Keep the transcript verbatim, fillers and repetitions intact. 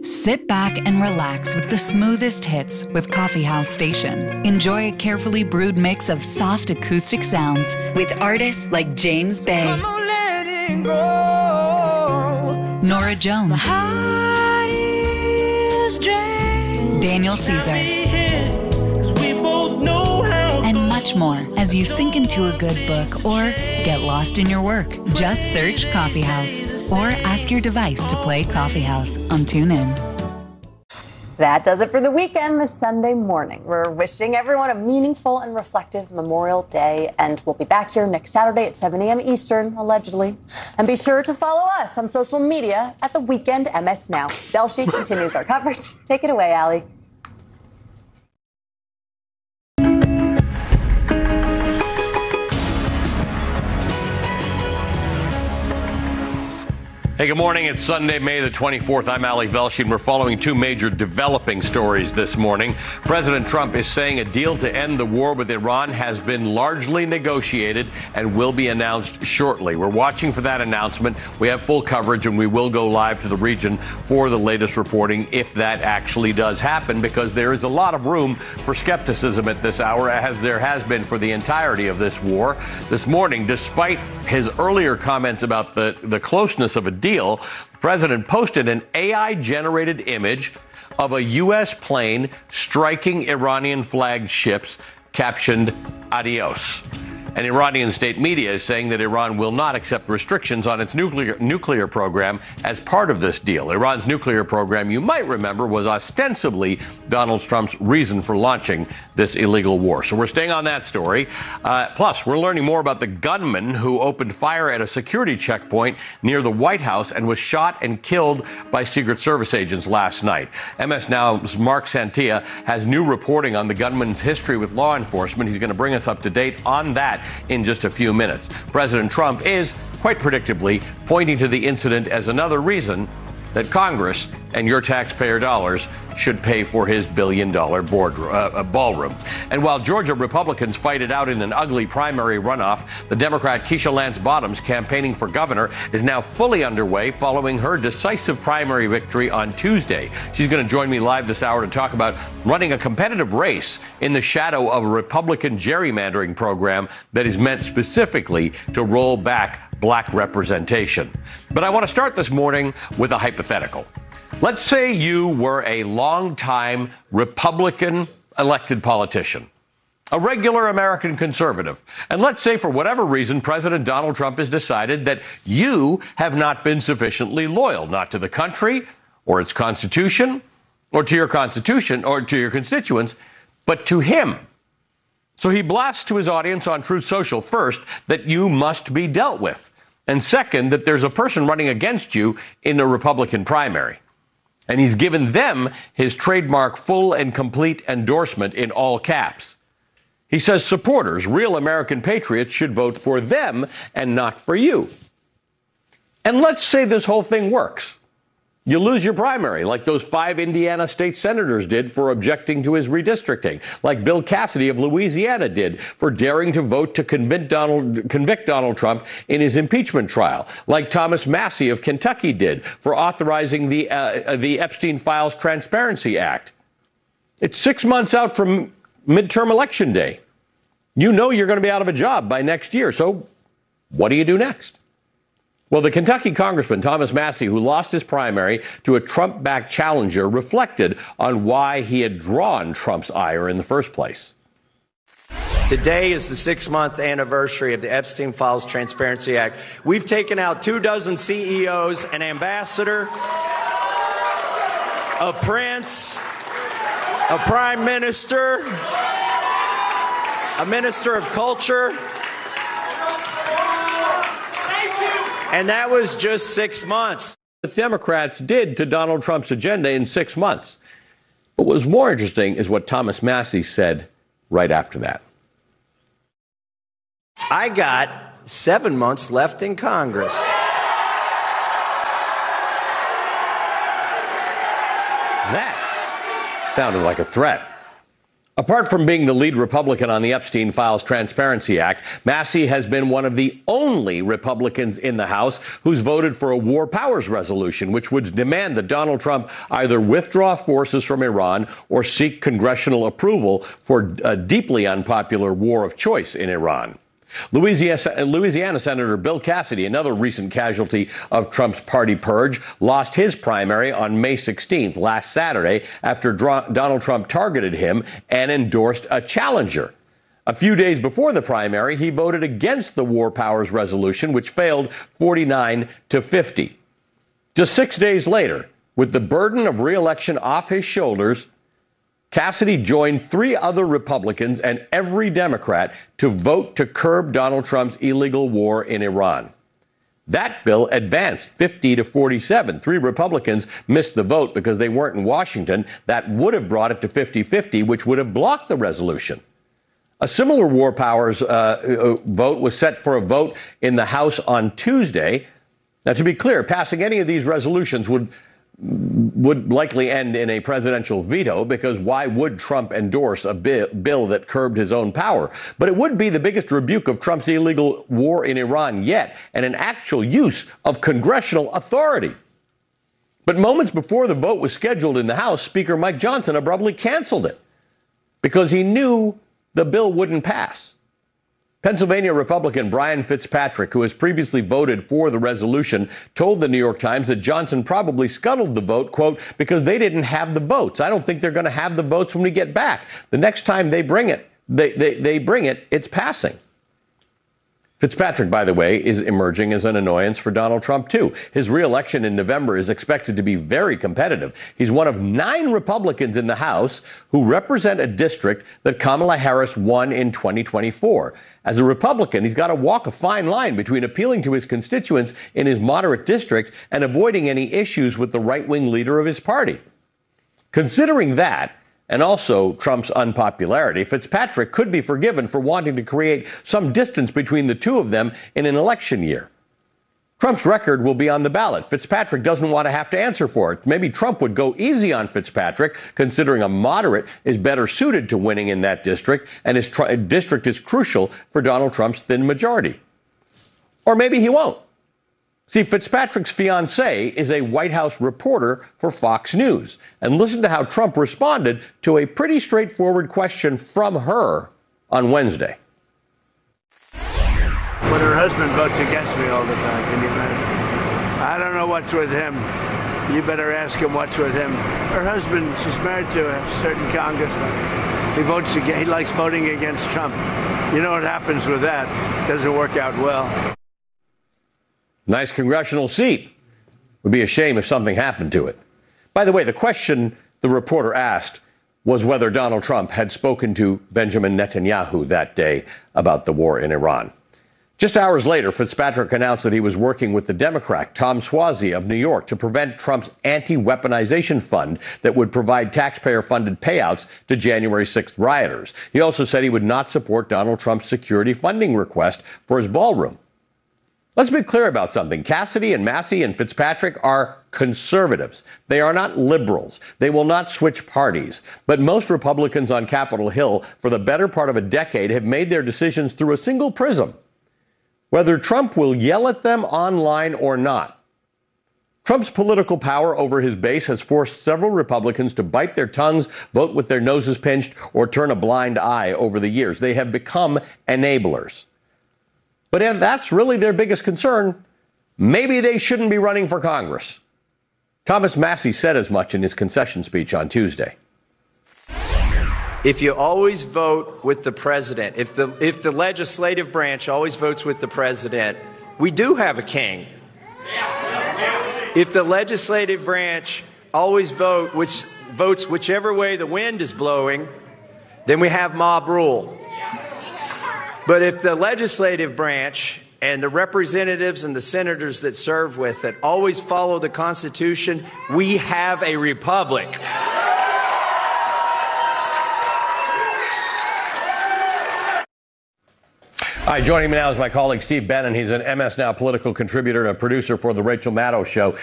Sit back and relax with the smoothest hits with Coffee House Station. Enjoy a carefully brewed mix of soft acoustic sounds with artists like James Bay, Nora Jones, Daniel Caesar, and much more as you sink into a good book or get lost in your work. Just search Coffee House or ask your device to play Coffee House on TuneIn. That does it for the weekend this Sunday morning. We're wishing everyone a meaningful and reflective Memorial Day, and we'll be back here next Saturday at seven a.m. Eastern, allegedly. And be sure to follow us on social media at The Weekend M S Now. Velshi continues our coverage. Take it away, Allie. Hey, good morning. It's Sunday, May the twenty-fourth. I'm Ali Velshi, and we're following two major developing stories this morning. President Trump is saying a deal to end the war with Iran has been largely negotiated and will be announced shortly. We're watching for that announcement. We have full coverage, and we will go live to the region for the latest reporting if that actually does happen, because there is a lot of room for skepticism at this hour, as there has been for the entirety of this war. This morning, despite his earlier comments about the, the closeness of a deal, the president posted an A I-generated image of a U S plane striking Iranian-flagged ships captioned "Adios." And Iranian state media is saying that Iran will not accept restrictions on its nuclear nuclear program as part of this deal. Iran's nuclear program, you might remember, was ostensibly Donald Trump's reason for launching this illegal war. So we're staying on that story. Uh, plus, we're learning more about the gunman who opened fire at a security checkpoint near the White House and was shot and killed by Secret Service agents last night. M S Now's Mark Santia has new reporting on the gunman's history with law enforcement. He's going to bring us up to date on that in just a few minutes. President Trump is, quite predictably, pointing to the incident as another reason that Congress and your taxpayer dollars should pay for his billion-dollar board, uh, ballroom. And while Georgia Republicans fight it out in an ugly primary runoff, the Democrat Keisha Lance Bottoms, campaigning for governor, is now fully underway following her decisive primary victory on Tuesday. She's going to join me live this hour to talk about running a competitive race in the shadow of a Republican gerrymandering program that is meant specifically to roll back black representation. But I want to start this morning with a hypothetical. Let's say you were a longtime Republican elected politician, a regular American conservative. And let's say for whatever reason, President Donald Trump has decided that you have not been sufficiently loyal, not to the country or its constitution or to your constitution or to your constituents, but to him. So he blasts to his audience on Truth Social, first, that you must be dealt with. And second, that there's a person running against you in a Republican primary. And he's given them his trademark full and complete endorsement in all caps. He says supporters, real American patriots, should vote for them and not for you. And let's say this whole thing works. You lose your primary, like those five Indiana state senators did for objecting to his redistricting, like Bill Cassidy of Louisiana did for daring to vote to convict Donald, convict Donald Trump in his impeachment trial, like Thomas Massie of Kentucky did for authorizing the, uh, the Epstein Files Transparency Act. It's six months out from midterm election day. You know you're going to be out of a job by next year, so what do you do next? Well, the Kentucky Congressman Thomas Massie, who lost his primary to a Trump-backed challenger, reflected on why he had drawn Trump's ire in the first place. Today is the six-month anniversary of the Epstein Files Transparency Act. We've taken out two dozen C E Os, an ambassador, a prince, a prime minister, a minister of culture. And that was just six months. The Democrats did to Donald Trump's agenda in six months. But what was more interesting is what Thomas Massie said right after that. I got seven months left in Congress. That sounded like a threat. Apart from being the lead Republican on the Epstein Files Transparency Act, Massey has been one of the only Republicans in the House who's voted for a war powers resolution, which would demand that Donald Trump either withdraw forces from Iran or seek congressional approval for a deeply unpopular war of choice in Iran. Louisiana, Louisiana Senator Bill Cassidy, another recent casualty of Trump's party purge, lost his primary on May sixteenth, last Saturday, after Dr- Donald Trump targeted him and endorsed a challenger. A few days before the primary, he voted against the war powers resolution, which failed forty-nine to fifty. Just six days later, with the burden of re-election off his shoulders, Cassidy joined three other Republicans and every Democrat to vote to curb Donald Trump's illegal war in Iran. That bill advanced fifty to forty-seven. Three Republicans missed the vote because they weren't in Washington. That would have brought it to fifty fifty, which would have blocked the resolution. A similar war powers uh, vote was set for a vote in the House on Tuesday. Now, to be clear, passing any of these resolutions would would likely end in a presidential veto, because why would Trump endorse a bill, bill that curbed his own power? But it would be the biggest rebuke of Trump's illegal war in Iran yet, and an actual use of congressional authority. But moments before the vote was scheduled in the House, Speaker Mike Johnson abruptly canceled it because he knew the bill wouldn't pass. Pennsylvania Republican Brian Fitzpatrick, who has previously voted for the resolution, told the New York Times that Johnson probably scuttled the vote, quote, because they didn't have the votes. I don't think they're going to have the votes when we get back. The next time they bring it, they, they, they bring it, it's passing. Fitzpatrick, by the way, is emerging as an annoyance for Donald Trump, too. His re-election in November is expected to be very competitive. He's one of nine Republicans in the House who represent a district that Kamala Harris won in twenty twenty-four. As a Republican, he's got to walk a fine line between appealing to his constituents in his moderate district and avoiding any issues with the right-wing leader of his party. Considering that, and also Trump's unpopularity, Fitzpatrick could be forgiven for wanting to create some distance between the two of them in an election year. Trump's record will be on the ballot. Fitzpatrick doesn't want to have to answer for it. Maybe Trump would go easy on Fitzpatrick, considering a moderate is better suited to winning in that district, and his tr- district is crucial for Donald Trump's thin majority. Or maybe he won't. See, Fitzpatrick's fiancée is a White House reporter for Fox News. And listen to how Trump responded to a pretty straightforward question from her on Wednesday. But her husband votes against me all the time. Can you imagine? I don't know what's with him. You better ask him what's with him. Her husband, she's married to a certain congressman. He votes against, he likes voting against Trump. You know what happens with that? Doesn't work out well. Nice congressional seat. Would be a shame if something happened to it. By the way, the question the reporter asked was whether Donald Trump had spoken to Benjamin Netanyahu that day about the war in Iran. Just hours later, Fitzpatrick announced that he was working with the Democrat Tom Suozzi of New York to prevent Trump's anti-weaponization fund that would provide taxpayer-funded payouts to January sixth rioters. He also said he would not support Donald Trump's security funding request for his ballroom. Let's be clear about something. Cassidy and Massey and Fitzpatrick are conservatives. They are not liberals. They will not switch parties. But most Republicans on Capitol Hill for the better part of a decade have made their decisions through a single prism. Whether Trump will yell at them online or not. Trump's political power over his base has forced several Republicans to bite their tongues, vote with their noses pinched, or turn a blind eye over the years. They have become enablers. But if that's really their biggest concern, maybe they shouldn't be running for Congress. Thomas Massey said as much in his concession speech on Tuesday. If you always vote with the president, if the if the legislative branch always votes with the president, we do have a king. If the legislative branch always vote which votes whichever way the wind is blowing, then we have mob rule. But if the legislative branch and the representatives and the senators that serve with it always follow the Constitution, we have a republic. Hi, joining me now is my colleague Steve Bannon. He's an M S Now political contributor and a producer for The Rachel Maddow Show.